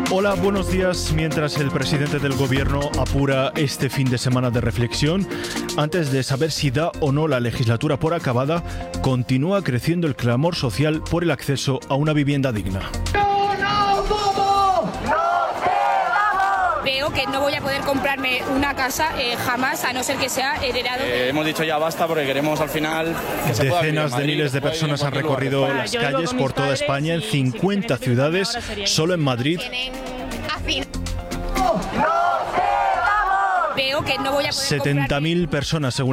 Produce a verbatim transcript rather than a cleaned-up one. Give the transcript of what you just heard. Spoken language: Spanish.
Hola, buenos días. Mientras el presidente del gobierno apura este fin de semana de reflexión, antes de saber si da o no la legislatura por acabada, continúa creciendo el clamor social por el acceso a una vivienda digna. Veo que no voy a poder comprarme una casa eh, jamás, a no ser que sea heredado. Eh, hemos dicho ya basta porque queremos al final que se pueda vivir en Decenas de Madrid, miles de pueda vivir en personas han cualquier lugar de recorrido España. las Yo vivo calles con por mis toda padres España en y si cincuenta me benefician ciudades. ahora sería Solo en Madrid Veo que no voy a poder setenta mil personas, según